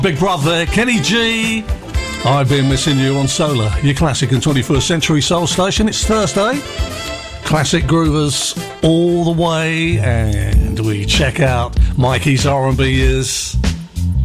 Big brother, Kenny G. I've been missing you on Solar, your classic and 21st century soul station. It's Thursday. Classic groovers all the way, and we check out Mikey's R&B years.